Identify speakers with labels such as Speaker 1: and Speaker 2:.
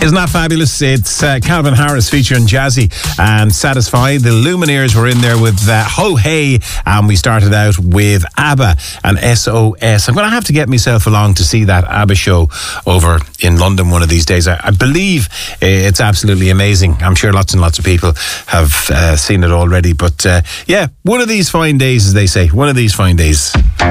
Speaker 1: Isn't that fabulous? It's Calvin Harris featuring Jazzy and Satisfied. The Lumineers were in there with Ho Hey, and we started out with ABBA and SOS. I'm going to have to get myself along to see that ABBA show over in London one of these days. I believe it's absolutely amazing. I'm sure lots and lots of people have seen it already. But yeah, one of these fine days, as they say. One of these fine days.